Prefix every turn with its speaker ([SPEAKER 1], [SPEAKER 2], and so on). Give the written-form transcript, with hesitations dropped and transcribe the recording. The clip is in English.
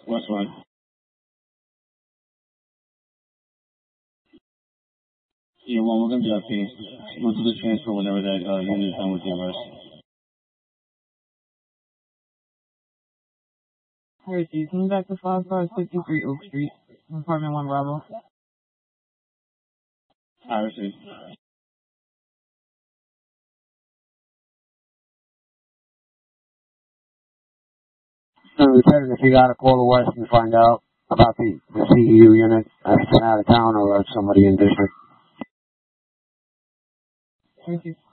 [SPEAKER 1] West one. Yeah, well, we're going to be up here. We'll do the transfer whenever that unit is done with the arrest.
[SPEAKER 2] Alright, so you came back to 5553 Oak Street, apartment 1 Bravo.
[SPEAKER 1] I received.
[SPEAKER 3] Lieutenant, if you got to call the West and find out about the CEU unit, if it's out of town or somebody in district.
[SPEAKER 2] Thank you.